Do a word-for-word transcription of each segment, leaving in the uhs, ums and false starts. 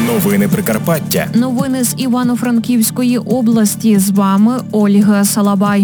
Новини Прикарпаття. Новини з Івано-Франківської області. З вами Ольга Салабай.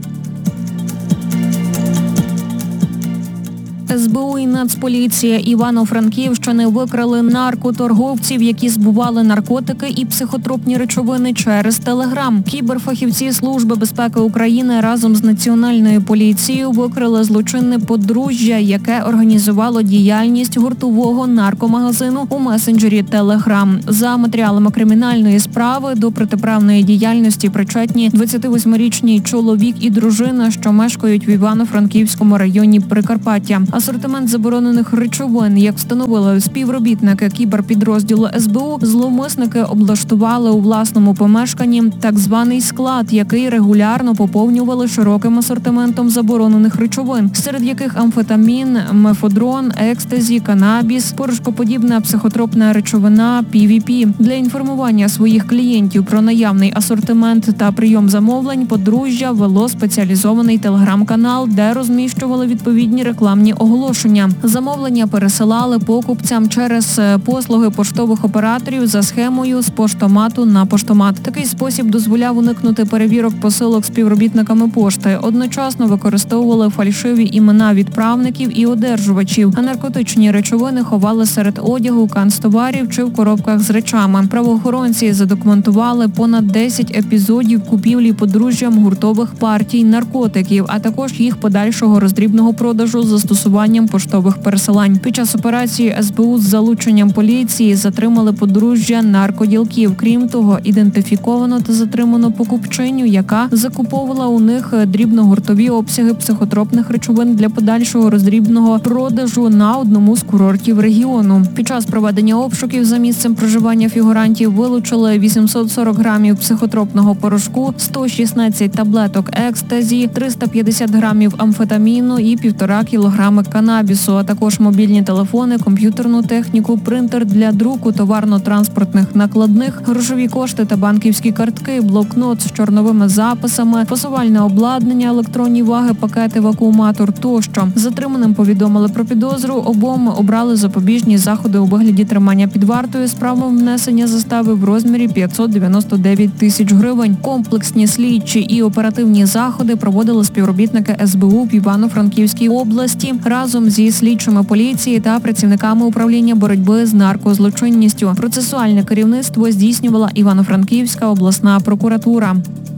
ес бе у і Нацполіція Івано-Франківщини викрили наркоторговців, які збували наркотики і психотропні речовини через Телеграм. Кіберфахівці Служби безпеки України разом з Національною поліцією викрили злочинне подружжя, яке організувало діяльність гуртового наркомагазину у месенджері Телеграм. За матеріалами кримінальної справи до протиправної діяльності причетні двадцятивосьмирічний чоловік і дружина, що мешкають в Івано-Франківському районі Прикарпаття. Асортимент заборонених речовин, як встановили співробітники кіберпідрозділу ес бе у, зловмисники облаштували у власному помешканні так званий склад, який регулярно поповнювали широким асортиментом заборонених речовин, серед яких амфетамін, мефедрон, екстазі, канабіс, порошкоподібна психотропна речовина, пі ві пі. Для інформування своїх клієнтів про наявний асортимент та прийом замовлень подружжя вело спеціалізований телеграм-канал, де розміщували відповідні рекламні оголошення. Замовлення пересилали покупцям через послуги поштових операторів за схемою з поштомату на поштомат. Такий спосіб дозволяв уникнути перевірок посилок співробітниками пошти. Одночасно використовували фальшиві імена відправників і одержувачів, а наркотичні речовини ховали серед одягу, канцтоварів чи в коробках з речами. Правоохоронці задокументували понад десять епізодів купівлі подружжям гуртових партій наркотиків, а також їх подальшого роздрібного продажу з застосуванням поштових пересилань. Під час операції ес бе у з залученням поліції затримали подружжя наркоділків. Крім того, ідентифіковано та затримано покупчиню, яка закуповувала у них дрібногуртові обсяги психотропних речовин для подальшого роздрібного продажу на одному з курортів регіону. Під час проведення обшуків за місцем проживання фігурантів вилучили вісімсот сорок грамів психотропного порошку, сто шістнадцять таблеток екстазі, триста п'ятдесят грамів амфетаміну і півтора кілограми канабісу, а також мобільні телефони, комп'ютерну техніку, принтер для друку товарно-транспортних накладних, грошові кошти та банківські картки, блокнот з чорновими записами, фасувальне обладнання, електронні ваги, пакети, вакууматор тощо. Затриманим повідомили про підозру, обом обрали запобіжні заходи у вигляді тримання під вартою з правом внесення застави в розмірі п'ятсот дев'яносто дев'ять тисяч гривень. Комплексні слідчі і оперативні заходи проводили співробітники ес бе у в Івано-Франківській області разом зі слідчими поліції та працівниками управління боротьби з наркозлочинністю. Процесуальне керівництво здійснювала Івано-Франківська обласна прокуратура.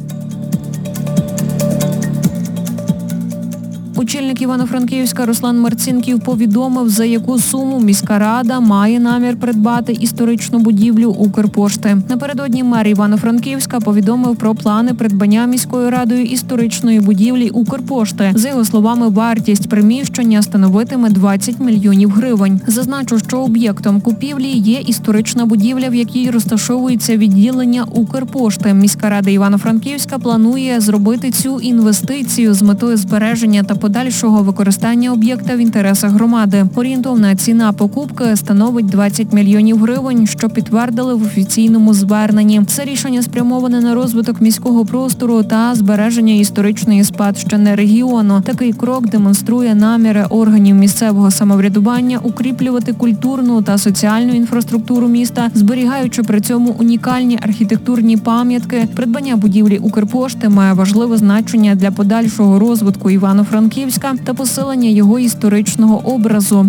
Очільник Івано-Франківська Руслан Марцінків повідомив, за яку суму міська рада має намір придбати історичну будівлю Укрпошти. Напередодні мер Івано-Франківська повідомив про плани придбання міською радою історичної будівлі Укрпошти. За його словами, вартість приміщення становитиме двадцять мільйонів гривень. Зазначу, що об'єктом купівлі є історична будівля, в якій розташовується відділення Укрпошти. Міська рада Івано-Франківська планує зробити цю інвестицію з метою збереження та подальшого використання об'єкта в інтересах громади. Орієнтовна ціна покупки становить двадцять мільйонів гривень, що підтвердили в офіційному зверненні. Це рішення спрямоване на розвиток міського простору та збереження історичної спадщини регіону. Такий крок демонструє наміри органів місцевого самоврядування укріплювати культурну та соціальну інфраструктуру міста, зберігаючи при цьому унікальні архітектурні пам'ятки. Придбання будівлі Укрпошти має важливе значення для подальшого розвитку Івано-Франківська та посилення його історичного образу.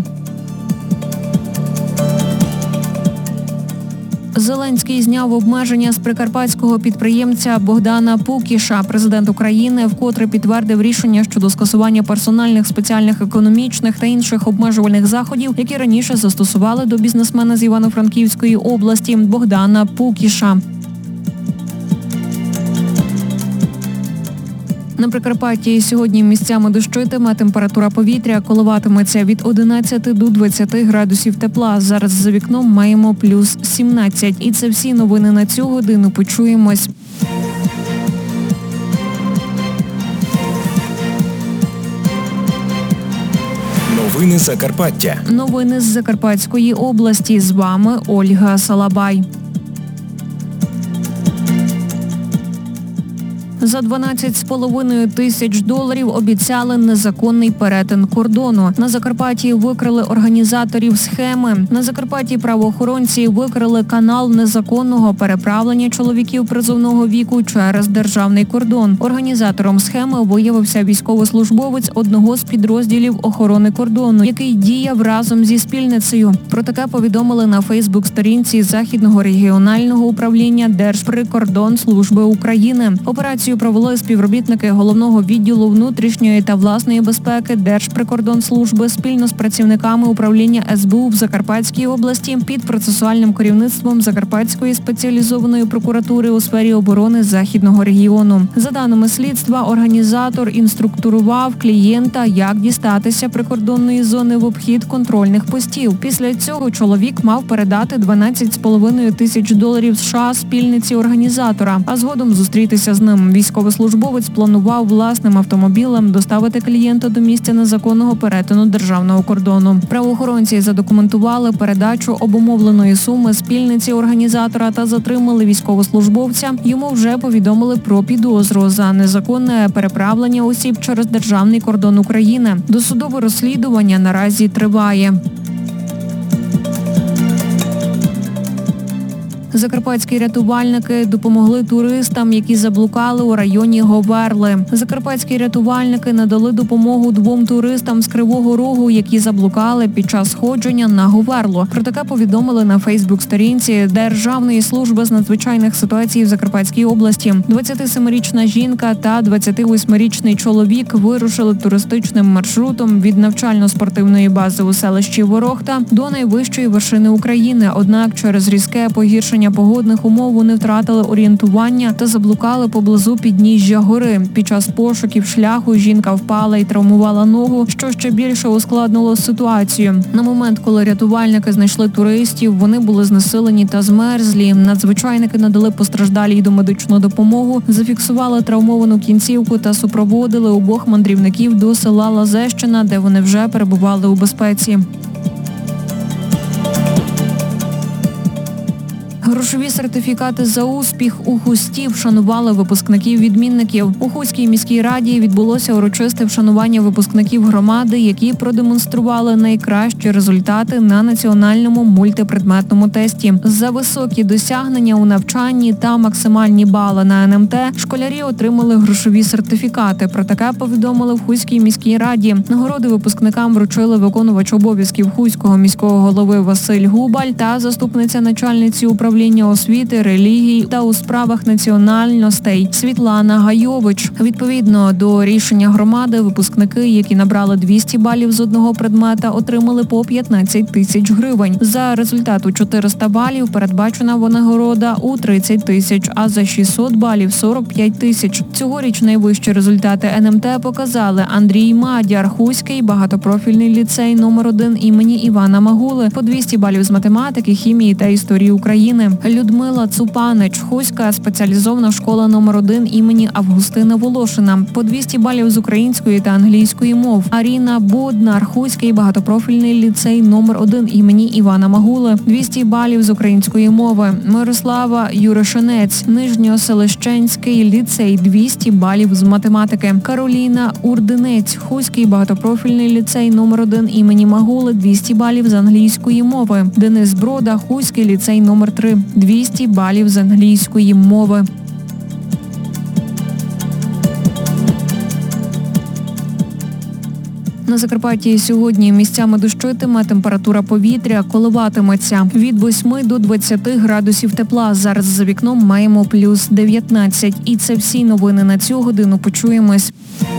Зеленський зняв обмеження з прикарпатського підприємця Богдана Пукіша. Президент України вкотре підтвердив рішення щодо скасування персональних, спеціальних, економічних та інших обмежувальних заходів, які раніше застосували до бізнесмена з Івано-Франківської області Богдана Пукіша. На Прикарпатті сьогодні місцями дощитиме, температура повітря коливатиметься від одинадцяти до двадцяти градусів тепла. Зараз за вікном маємо плюс сімнадцять. І це всі новини на цю годину. Почуємось. Новини Закарпаття. Новини з Закарпатської області. З вами Ольга Салабай. За дванадцять з половиною тисяч доларів обіцяли незаконний перетин кордону. На Закарпатті викрили організаторів схеми. На Закарпатті правоохоронці викрили канал незаконного переправлення чоловіків призовного віку через державний кордон. Організатором схеми виявився військовослужбовець одного з підрозділів охорони кордону, який діяв разом зі спільницею. Про таке повідомили на Фейсбук-сторінці Західного регіонального управління Держприкордонслужби України. Операцію провели співробітники головного відділу внутрішньої та власної безпеки Держприкордонслужби спільно з працівниками управління ес бе у в Закарпатській області під процесуальним керівництвом Закарпатської спеціалізованої прокуратури у сфері оборони Західного регіону. За даними слідства, організатор інструктурував клієнта, як дістатися прикордонної зони в обхід контрольних постів. Після цього чоловік мав передати дванадцять з половиною тисяч доларів США спільниці організатора, а згодом зустрітися з ним. Військовослужбовець планував власним автомобілем доставити клієнта до місця незаконного перетину державного кордону. Правоохоронці задокументували передачу обумовленої суми спільниці організатора та затримали військовослужбовця. Йому вже повідомили про підозру за незаконне переправлення осіб через державний кордон України. Досудове розслідування наразі триває. Закарпатські рятувальники допомогли туристам, які заблукали у районі Говерли. Закарпатські рятувальники надали допомогу двом туристам з Кривого Рогу, які заблукали під час сходження на Говерлу. Про таке повідомили на Фейсбук-сторінці Державної служби з надзвичайних ситуацій в Закарпатській області. двадцятисемирічна жінка та двадцятивосьмирічний чоловік вирушили туристичним маршрутом від навчально-спортивної бази у селищі Ворохта до найвищої вершини України. Однак через різке погіршення погодних умов вони втратили орієнтування та заблукали поблизу підніжжя гори. Під час пошуків шляху жінка впала і травмувала ногу, що ще більше ускладнило ситуацію. На момент, коли рятувальники знайшли туристів, вони були знесилені та змерзлі. Надзвичайники надали постраждалій домедичну допомогу, зафіксували травмовану кінцівку та супроводили обох мандрівників до села Лазещина, де вони вже перебували у безпеці. Грошові сертифікати за успіх у Хусті вшанували випускників-відмінників. У Хуській міській раді відбулося урочисте вшанування випускників громади, які продемонстрували найкращі результати на національному мультипредметному тесті. За високі досягнення у навчанні та максимальні бали на ен ем те школярі отримали грошові сертифікати. Про таке повідомили в Хуській міській раді. Нагороди випускникам вручили виконувач обов'язків Хуського міського голови Василь Губаль та заступниця начальниці управління освіти, релігій та у справах національностей Світлана Гайович. Відповідно до рішення громади, випускники, які набрали двісті балів з одного предмета, отримали по п'ятнадцять тисяч гривень. За результату чотириста балів передбачена винагорода у тридцять тисяч, а за шістсот балів – сорок п'ять тисяч. Цьогоріч найвищі результати ен ем те показали Андрій Мадяр, Хуський багатопрофільний ліцей номер один імені Івана Магули, по двісті балів з математики, хімії та історії України. Людмила Цупанич, Хуська спеціалізована школа номер один імені Августина Волошина, по двісті балів з української та англійської мов. Аріна Боднар, Хуський багатопрофільний ліцей номер один імені Івана Магули, двісті балів з української мови. Мирослава Юришинець, Нижньоселищенський ліцей, двісті балів з математики. Кароліна Урдинець, Хуський багатопрофільний ліцей номер один імені Магули, двісті балів з англійської мови. Денис Брода, Хуський ліцей номер три, двісті балів з англійської мови. На Закарпатті сьогодні місцями дощитиме, температура повітря коливатиметься від восьми до двадцяти градусів тепла. Зараз за вікном маємо плюс дев'ятнадцять. І це всі новини на цю годину. Почуємось.